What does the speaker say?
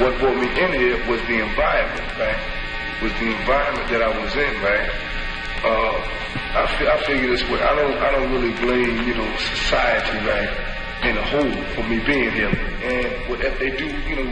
what brought me in here was the environment, right? Was the environment that I was in, right? I figure this way. I don't really blame, society, right, in a whole for me being here. And what if they do,